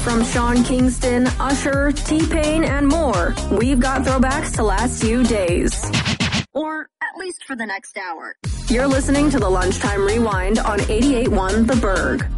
From Sean Kingston, Usher, T-Pain, and more, we've got throwbacks to last you days. Or at least for the next hour. You're listening to the Lunchtime Rewind on 88.1 The Berg.